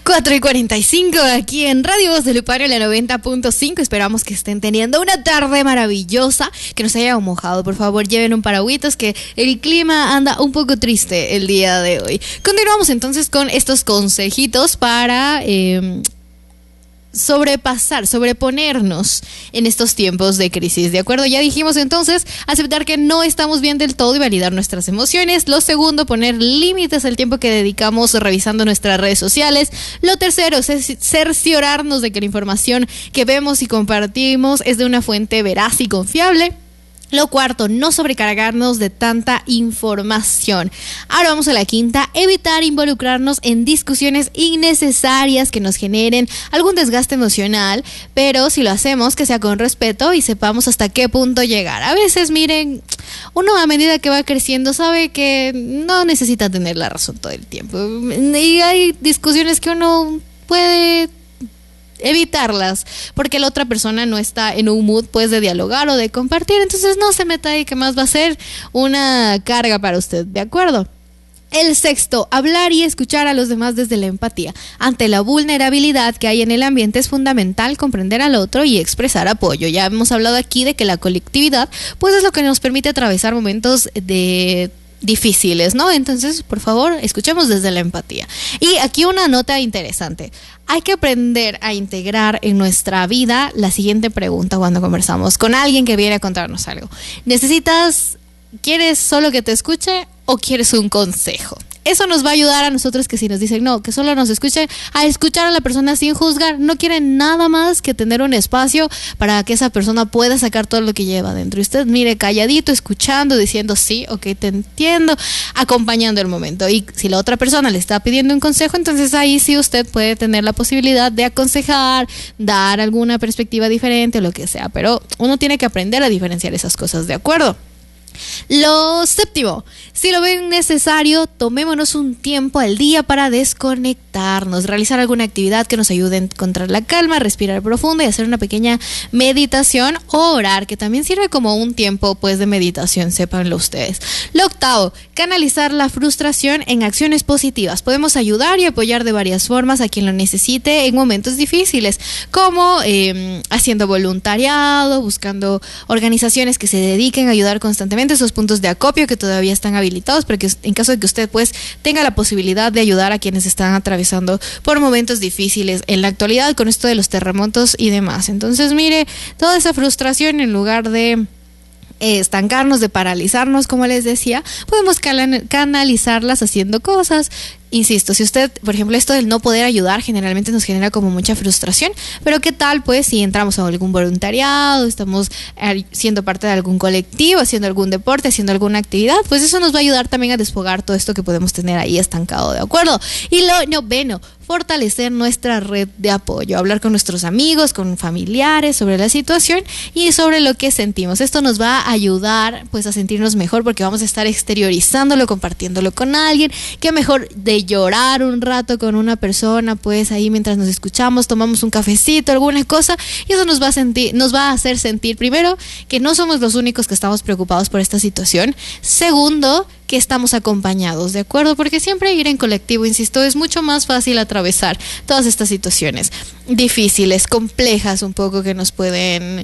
4:45 aquí en Radio Voz de Lupario, la 90.5. Esperamos que estén teniendo una tarde maravillosa, que no se haya mojado. Por favor, lleven un paragüitas, que el clima anda un poco triste el día de hoy. Continuamos entonces con estos consejitos para sobreponernos en estos tiempos de crisis, ¿de acuerdo? Ya dijimos entonces, aceptar que no estamos bien del todo y validar nuestras emociones. Lo segundo, poner límites al tiempo que dedicamos revisando nuestras redes sociales. Lo tercero, cerciorarnos de que la información que vemos y compartimos es de una fuente veraz y confiable. Lo cuarto, no sobrecargarnos de tanta información. Ahora vamos a la quinta, evitar involucrarnos en discusiones innecesarias que nos generen algún desgaste emocional, pero si lo hacemos, que sea con respeto y sepamos hasta qué punto llegar. A veces, miren, uno a medida que va creciendo sabe que no necesita tener la razón todo el tiempo. Y hay discusiones que uno puede evitarlas porque la otra persona no está en un mood pues de dialogar o de compartir, entonces no se meta ahí, que más va a ser una carga para usted, ¿de acuerdo? El sexto, hablar y escuchar a los demás desde la empatía. Ante la vulnerabilidad que hay en el ambiente es fundamental comprender al otro y expresar apoyo. Ya hemos hablado aquí de que la colectividad pues es lo que nos permite atravesar momentos de difíciles, ¿no? Entonces, por favor, escuchemos desde la empatía. Y aquí una nota interesante. Hay que aprender a integrar en nuestra vida la siguiente pregunta cuando conversamos con alguien que viene a contarnos algo. ¿Quieres solo que te escuche o quieres un consejo? Eso nos va a ayudar a nosotros, que si nos dicen no, que solo nos escuchen, a escuchar a la persona sin juzgar. No quieren nada más que tener un espacio para que esa persona pueda sacar todo lo que lleva dentro. Y usted mire calladito, escuchando, diciendo sí, ok, te entiendo, acompañando el momento. Y si la otra persona le está pidiendo un consejo, entonces ahí sí usted puede tener la posibilidad de aconsejar, dar alguna perspectiva diferente, lo que sea. Pero uno tiene que aprender a diferenciar esas cosas, ¿de acuerdo? Lo séptimo, si lo ven necesario, tomémonos un tiempo al día para desconectarnos, realizar alguna actividad que nos ayude a encontrar la calma, respirar profundo y hacer una pequeña meditación o orar, que también sirve como un tiempo pues de meditación, sépanlo ustedes. Lo octavo, canalizar la frustración en acciones positivas. Podemos ayudar y apoyar de varias formas a quien lo necesite en momentos difíciles, como haciendo voluntariado, buscando organizaciones que se dediquen a ayudar constantemente esos puntos de acopio que todavía están habilitados, para que en caso de que usted pues tenga la posibilidad de ayudar a quienes están atravesando por momentos difíciles en la actualidad con esto de los terremotos y demás. Entonces mire, toda esa frustración, en lugar de estancarnos, de paralizarnos, como les decía, podemos canalizarlas haciendo cosas. Insisto, si usted, por ejemplo, esto del no poder ayudar generalmente nos genera como mucha frustración, pero ¿qué tal pues si entramos a algún voluntariado, estamos siendo parte de algún colectivo, haciendo algún deporte, haciendo alguna actividad? Pues eso nos va a ayudar también a desfogar todo esto que podemos tener ahí estancado, ¿de acuerdo? Y lo noveno, fortalecer nuestra red de apoyo, hablar con nuestros amigos, con familiares sobre la situación y sobre lo que sentimos. Esto nos va a ayudar pues a sentirnos mejor, porque vamos a estar exteriorizándolo, compartiéndolo con alguien. Qué mejor de llorar un rato con una persona, pues ahí mientras nos escuchamos, tomamos un cafecito, alguna cosa, y eso nos va a hacer sentir, primero, que no somos los únicos que estamos preocupados por esta situación. Segundo, que estamos acompañados, ¿de acuerdo? Porque siempre ir en colectivo, insisto, es mucho más fácil atravesar todas estas situaciones difíciles, complejas un poco, que nos pueden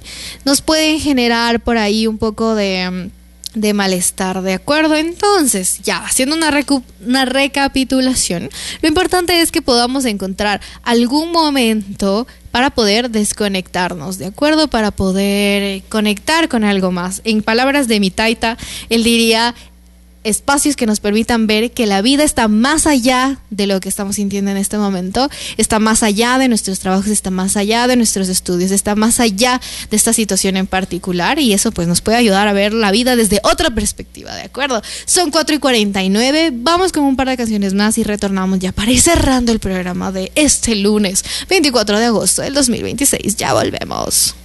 generar por ahí un poco de malestar, ¿de acuerdo? Entonces, ya haciendo una recapitulación, lo importante es que podamos encontrar algún momento para poder desconectarnos, ¿de acuerdo? Para poder conectar con algo más. En palabras de mi taita, él diría: espacios que nos permitan ver que la vida está más allá de lo que estamos sintiendo en este momento, está más allá de nuestros trabajos, está más allá de nuestros estudios, está más allá de esta situación en particular, y eso pues nos puede ayudar a ver la vida desde otra perspectiva, ¿de acuerdo? Son 4:49, vamos con un par de canciones más y retornamos ya para ir cerrando el programa de este lunes 24 de agosto del 2026. Ya volvemos.